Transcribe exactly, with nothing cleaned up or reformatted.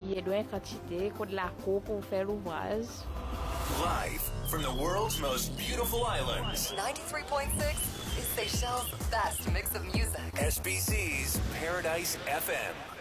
piye dwen quantité, ko de la ko pour faire l'ouvrage. Live from the world's most beautiful islands. ninety-three point six is Seychelles' best mix of music. S B C's Paradise F M.